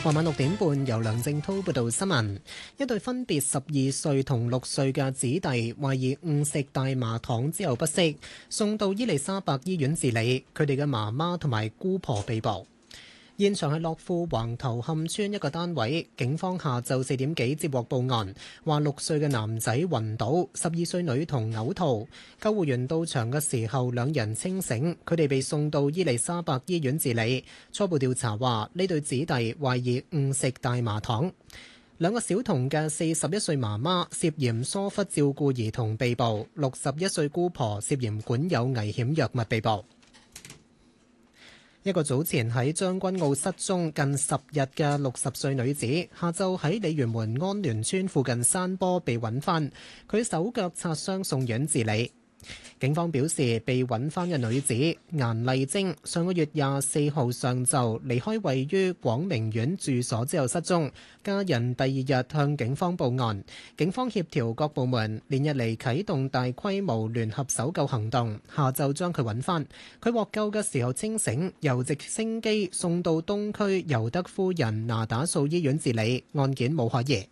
傍晚6點半，由梁正滔報道新聞。一對分別12歲同6歲嘅子弟，懷疑誤食大麻糖之後不適，送到伊利沙伯醫院治理。佢哋嘅媽媽同埋姑婆被捕。現場係樂富橫頭磡村一個單位，警方下晝4點幾接獲報案，話6歲嘅男仔暈倒，12歲女童嘔吐。救護員到場嘅時候，兩人清醒，佢哋被送到伊利沙伯醫院治理。初步調查話，呢對子弟懷疑誤食大麻糖。兩個小童嘅41歲媽媽涉嫌疏忽照顧兒童被捕，61歲姑婆涉嫌管有危險藥物被捕。一個早前喺將軍澳失蹤近10日嘅60歲女子，下晝喺鯉魚門安聯村附近山坡被揾返，佢手腳擦傷送院治理。警方表示，被揾返嘅女子顏麗晶上個月24號上晝離開位於廣明苑住所之後失蹤，家人第2日向警方報案，警方協調各部門連日嚟啟動大規模聯合搜救行動，下晝將佢揾返。佢獲救嘅時候清醒，由直升機送到東區尤德夫人那打素醫院治理，案件冇可疑。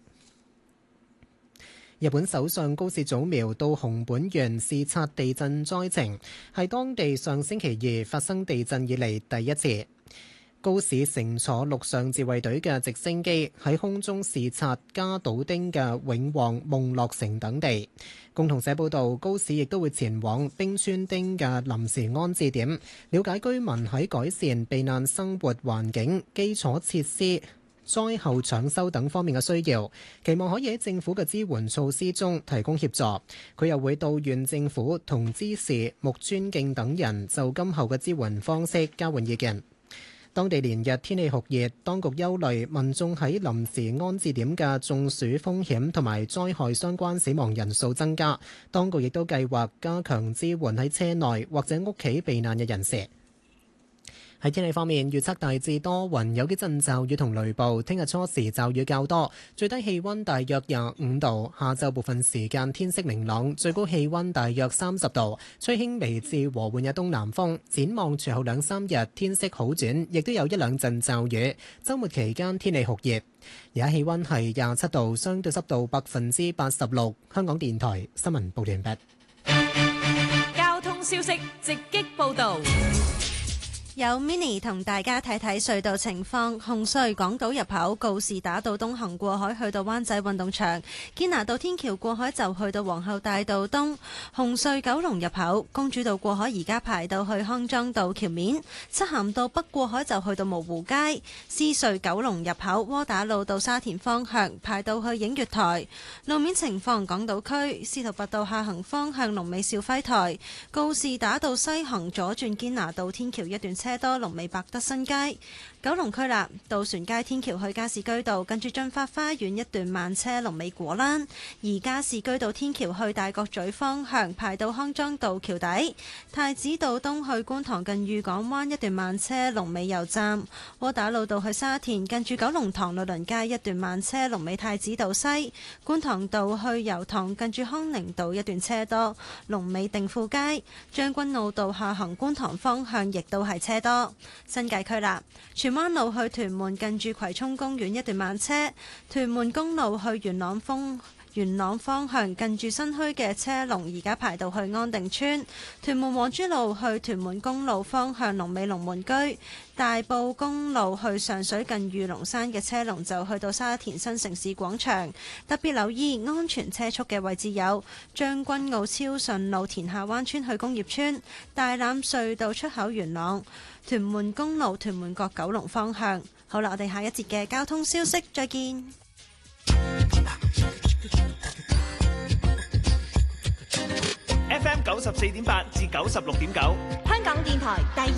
日本首相高市早苗到熊本縣視察地震災情，係當地上星期2發生地震以嚟第一次。高市乘坐陸上自衛隊嘅直升機喺空中視察加島町嘅永旺夢樂城等地。共同社報導，高市亦都會前往冰川町嘅臨時安置點，了解居民喺改善避難生活環境、基礎設施、災後搶修等方面嘅需要，期望可以喺政府嘅支援措施中提供協助。佢又會到縣政府同知事木村敬等人就今後嘅支援方式交換意見。當地連日天氣酷熱，當局憂慮民眾喺臨時安置點嘅中暑風險同埋災害相關死亡人數增加。當局亦都計劃加強支援喺車內或者屋企避難嘅人士。喺天氣方面，預測大致多雲，有幾陣驟雨同雷暴。聽日初時驟雨較多，最低氣溫大約25度。下晝部分時間天色明朗，最高氣溫大約30度，吹輕微至和緩嘅東南風。展望隨後2-3日天色好轉，亦都有1-2陣驟雨。週末期間天氣酷熱，而家氣溫係27度，相對濕度86%。香港電台新聞報道完畢。 交通消息直擊報導。 有 Mini 同大家睇睇隧道情況。紅隧港島入口告士打道東行過海去到灣仔運動場，堅拿道天橋過海就去到皇后大道東。紅隧九龍入口公主道過海而家排到去康莊道橋面，漆咸道北過海就去到蕪湖街。獅隧九龍入口窩打老道沙田方向排到去映月台。路面情況，港島區司徒拔道下行方向龍尾兆輝台，告士打道西行左轉堅拿道天橋一段車多，龍尾百德新街。九龍區啦，渡船街天橋去加士居道近住駿發花園一段慢車，龍尾果欄。而加士居道天橋去大角咀方向排到康莊道橋底。太子道東去觀塘近裕港灣一段慢車，龍尾油站。窩打老道去沙田近住九龍塘律倫街一段慢車，龍尾太子道西。觀塘道去油塘近住康寧道一段車多，龍尾定富街。將軍澳道下行觀塘方向亦都係車多。新界區啦，荃灣路去屯門近住葵涌公園一段慢車，屯門公路去元朗方向近住新墟嘅車龍而家排到去安定村。屯門黃珠路去屯門公路方向龍尾龍門居。大埔公路去上水近御龍山嘅車龍就去到沙田新城市廣場。特別留意安全車速嘅位置有將軍澳超順路田下灣村去工業村，大欖隧道出口元朗，屯門公路屯門角九龍方向。好啦，我哋下一節嘅交通消息再見。 FM 94.8至96.9， 香港電台第